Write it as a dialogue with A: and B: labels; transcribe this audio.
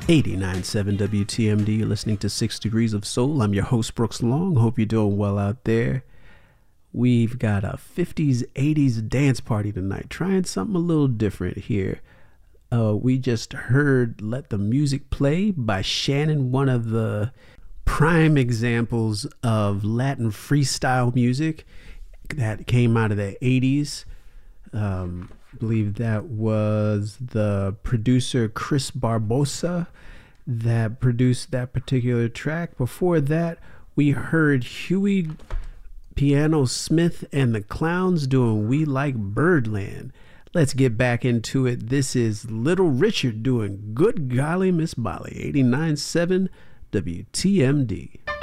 A: 89.7 WTMD. You're listening to 6 Degrees of Soul. I'm your host, Brooks Long. Hope you're doing well out there. We've got a 50s, 80s dance party tonight. Trying something a little different here. We just heard Let the Music Play by Shannon, one of the prime examples of Latin freestyle music that came out of the 80s. I believe that was the producer Chris Barbosa that produced that particular track. Before that, we heard Huey Piano Smith and the Clowns doing We Like Birdland. Let's get back into it. This is Little Richard doing Good Golly Miss Molly, 89.7 WTMD.